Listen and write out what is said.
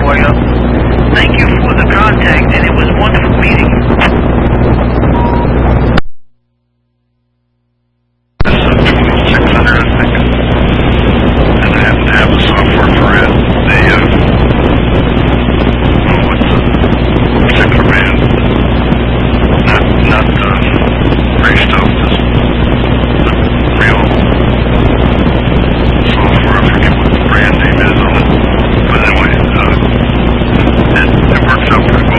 for you. Thank you for the contact, and it was wonderful meeting you. It's 2600, I think. And I happen to have the software for it. What's the particular band? Not Ray Stokes, just the real software. I forget what the brand name is on it. But anyway, it works out pretty